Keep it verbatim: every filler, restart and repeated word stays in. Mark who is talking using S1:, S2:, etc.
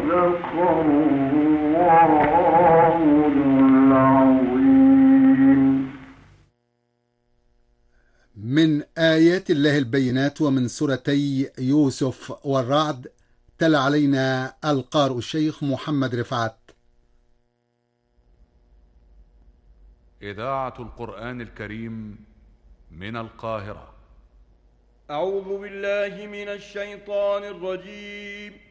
S1: من آيات الله البينات ومن سورتي يوسف والرعد. تلا علينا القارئ الشيخ محمد رفعت.
S2: إذاعة القرآن الكريم من القاهرة.
S3: أعوذ بالله من الشيطان الرجيم.